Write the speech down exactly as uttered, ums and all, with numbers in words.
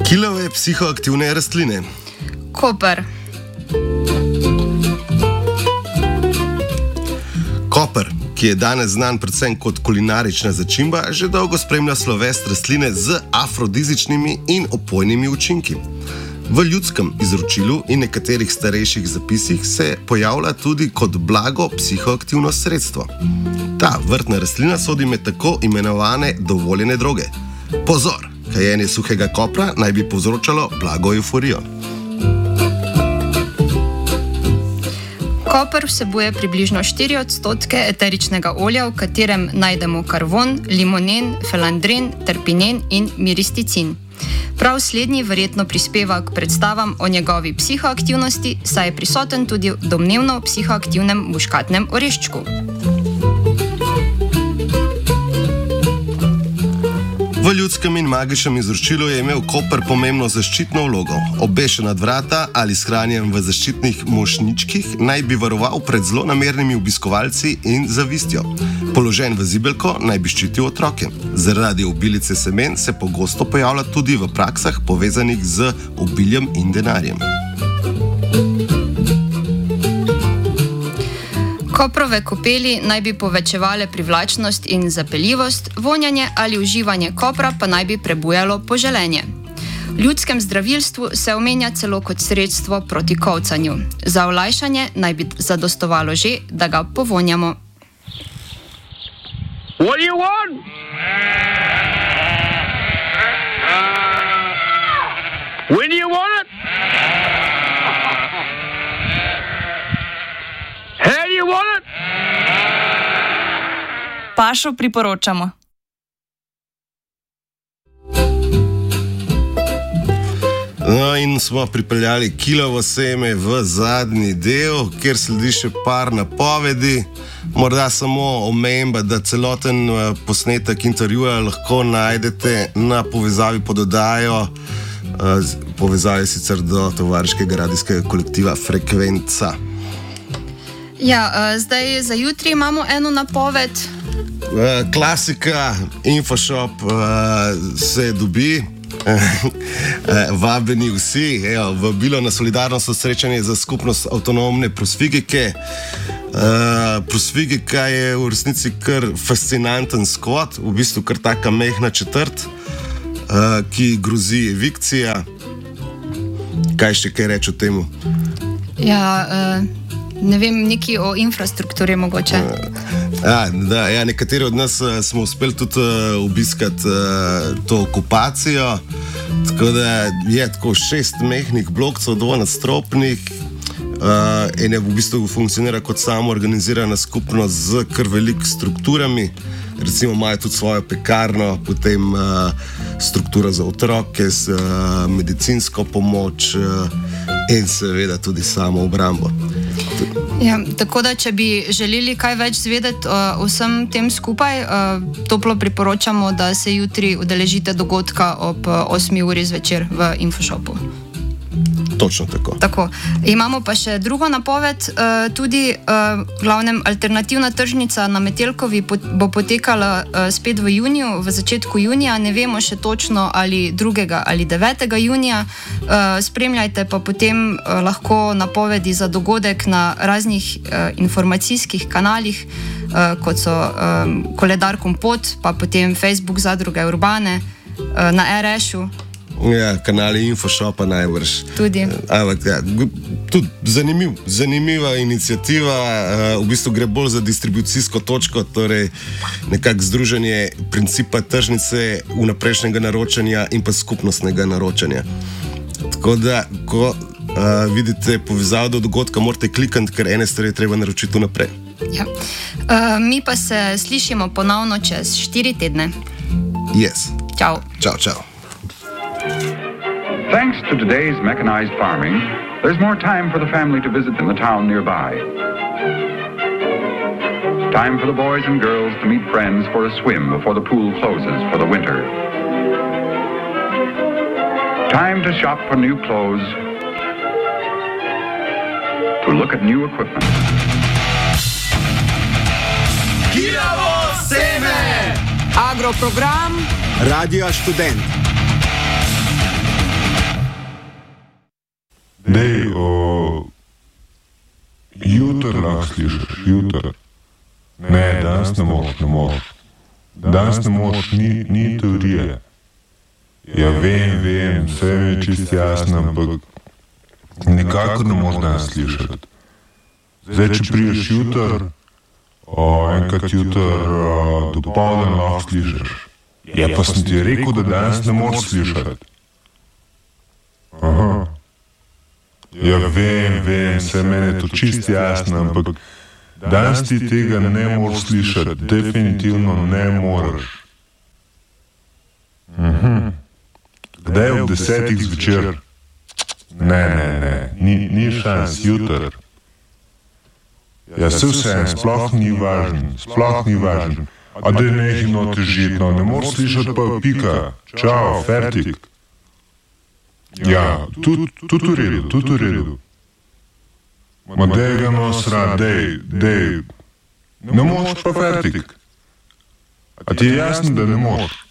Kilove psihoaktivne rastline. Koper. Koper, ki je danes znan predvsem kot kulinarična začimba, že dolgo spremlja slovest rastline z afrodizičnimi in opojnimi učinki. V ljudskem izročilu in nekaterih starejših zapisih se pojavlja tudi kot blago psihoaktivno sredstvo. Ta vrtna rastlina sodi med tako imenovane dovoljene droge. Pozor, kajenje suhega kopra naj bi povzročalo blago euforijo. Koper vsebuje približno štiri odstotke eteričnega olja, v katerem najdemo karvon, limonen, felandrin, terpinen in miristicin. Prav slednji verjetno prispeva k predstavam o njegovi psihoaktivnosti, saj je prisoten tudi v domnevno psihoaktivnem muškatnem oreščku. V ljudskem in magičnem izročilu je imel koper pomembno zaščitno vlogo. Obešen nad vrata ali shranjen v zaščitnih mošnjičkih naj bi varoval pred zlonamernimi obiskovalci in zavistjo. Položen v zibelko naj bi ščitil otroke. Zaradi obilice semen se pogosto pojavlja tudi v praksah povezanih z obiljem in denarjem. Koprove kopeli naj bi povečevale privlačnost in zapeljivost, vonjanje ali uživanje kopra pa naj bi prebujalo poželenje. V ljudskem zdravilstvu se omenja celo kot sredstvo proti kolcanju. Za olajšanje naj bi zadostovalo že, da ga povonjamo. What do you want? When do you want it? How do you want it? Pašo priporočamo. No, in smo pripeljali kilovo seme v zadnji del, kjer sledi še par napovedi. Morda samo omemba, da celoten posnetek intervjuja lahko najdete na povezavi pod oddajo, povezavi sicer do tovariškega radijskega kolektiva Frekvenca. Ja, zdaj za jutri imamo eno napoved. Klasika, Infoshop se dobi. Vabljeni vsi, evo, vabilo na solidarnostno srečanje za skupnost avtonomne prosfigike. Uh, prosfigika je v resnici kar fascinanten skvot, v bistvu kar taka mehna četrt, uh, ki grozi evikcija. Kaj še kaj reči o temu? Ja, uh, ne vem, nekaj o infrastrukturi mogoče. Uh, ja, da, ja, nekateri od nas uh, smo uspeli tudi uh, obiskati uh, to okupacijo, tako da je tako šest mehnih blokcev, dvonadstropnih, uh, in je v bistvu funkcionira kot samo organizirana skupnost z kar velik strukturami. Recimo imajo tudi svojo pekarno, potem uh, strukturo za otroke, s, uh, medicinsko pomoč uh, in seveda tudi samo obrambo. Ja, tako da, če bi želeli kaj več zvedeti o uh, vsem tem skupaj, uh, toplo priporočamo, da se jutri udeležite dogodka ob uh, osmi uri zvečer v Infoshopu. Točno tako. Tako. Imamo pa še drugo napoved, uh, tudi uh, glavnem alternativna tržnica na Metelkovi pot, bo potekala uh, spet v juniju, v začetku junija, ne vemo še točno ali drugega ali devetega junija. Uh, spremljajte pa potem uh, lahko napovedi za dogodek na raznih uh, informacijskih kanalih, uh, kot so um, Koledar Kompot, pa potem Facebook Zadruge Urbane, uh, na er eš-u. Ja, kanali Infoshopa najbrž. Tudi. Ampak, ja, tudi zanimiv, zanimiva iniciativa, v bistvu gre bolj za distribucijsko točko, torej nekako združenje principa tržnice, vnaprejšnjega naročanja in pa skupnostnega naročanja. Tako da, ko uh, vidite povezavo do dogodka, morate klikati, ker ene stvari treba naročiti vnaprej. Ja. Uh, mi pa se slišimo ponovno čez štiri tedne. Yes. Čau. Čau, čau. Thanks to today's mechanized farming, there's more time for the family to visit in the town nearby. Time for the boys and girls to meet friends for a swim before the pool closes for the winter. Time to shop for new clothes, to look at new equipment. Kilovo seme! Agroprogram Radija Študent. Dej, o, jutr lahko slišiš, jutr. Ne, danes ne moš, ne moš. Danes ne moš, ni, ni teorije. Ja, vem, vem, vse mi je čist jasno, ampak nikakor ne moš danes slišati. Zdaj, če priješ jutr, o, enkrat jutr, dopoldan lahko slišiš. Ja, pa sem ti rekel, da danes ne moš slišati. Aha. Ja, vem, vem, vse meni je to čist jasno, ampak danes ti tega ne moš slišati, definitivno ne moreš. Mhm. Kdaj ob desetih zvečer? Ne, ne, ne, ni, ni šans, jutr. Ja, se vse, sploh ni važen, sploh ni važen. A da je nehino težitno, ne moreš slišati pa pika. Čau, fertik. Ja, tudi v redu, tudi v redu. Ma dej ga nos rad, dej, dej. Ne moreš pa fertik. A ti je jasno, da ne moreš?